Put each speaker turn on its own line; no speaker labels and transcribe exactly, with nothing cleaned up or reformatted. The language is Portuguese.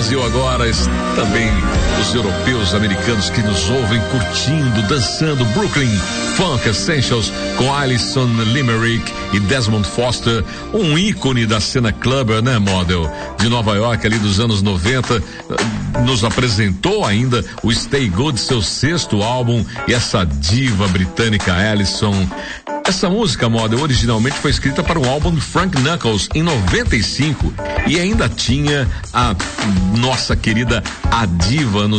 Brasil agora, também os europeus, americanos que nos ouvem curtindo, dançando Brooklyn Funk Essentials com Alison Limerick e Desmond Foster, um ícone da cena clubber, né, model, de Nova York ali dos anos noventa, nos apresentou ainda o Stay Good, seu sexto álbum, e essa diva britânica Alison. Essa música, model, originalmente foi escrita para um álbum de Frank Knuckles em noventa e cinco e ainda tinha a nossa querida A Diva no